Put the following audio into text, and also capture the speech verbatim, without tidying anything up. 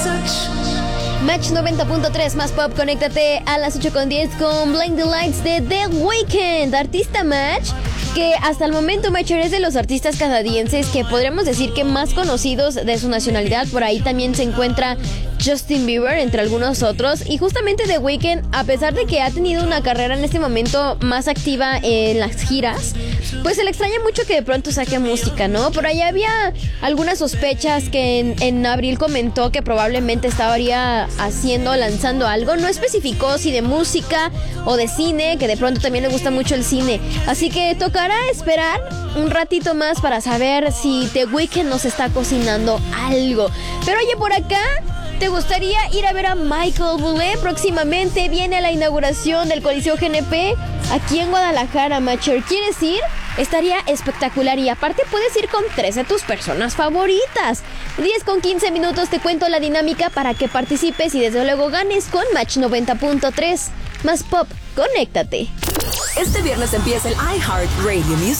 Match noventa punto tres más pop, conéctate a las ocho con diez con Blinding Lights de The Weeknd, artista Match, que hasta el momento Matcher es de los artistas canadienses que podríamos decir que más conocidos de su nacionalidad. Por ahí también se encuentra Justin Bieber, entre algunos otros. Y justamente The Weeknd, a pesar de que ha tenido una carrera en este momento más activa en las giras, pues se le extraña mucho que de pronto saque música, ¿no? Por ahí había algunas sospechas que en, en abril comentó que probablemente estaría haciendo, lanzando algo. No especificó si de música o de cine, que de pronto también le gusta mucho el cine. Así que tocará esperar un ratito más para saber si The Weeknd nos está cocinando algo. Pero oye, por acá, ¿te gustaría ir a ver a Michael Bublé? Próximamente viene la inauguración del Coliseo G N P aquí en Guadalajara, Matcher. ¿Quieres ir? Estaría espectacular y aparte puedes ir con tres de tus personas favoritas. diez con quince minutos, te cuento la dinámica para que participes y desde luego ganes con Match noventa punto tres. Más pop, conéctate. Este viernes empieza el iHeart Radio Music